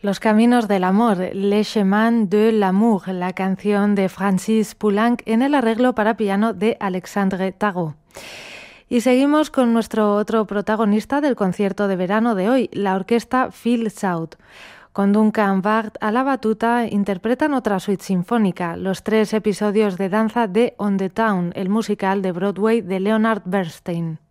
Los caminos del amor, Les chemins de l'amour, la canción de Francis Poulenc en el arreglo para piano de Alexandre Tarot. Y seguimos con nuestro otro protagonista del concierto de verano de hoy, la orquesta Phil South. Con Duncan Ward a la batuta interpretan otra suite sinfónica, los 3 episodios de danza de On the Town, el musical de Broadway de Leonard Bernstein.